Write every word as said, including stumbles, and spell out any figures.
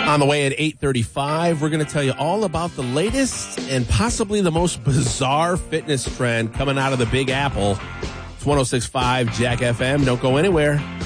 On the way at eight thirty-five, we're going to tell you all about the latest and possibly the most bizarre fitness trend coming out of the Big Apple. It's one oh six point five Jack F M. Don't go anywhere.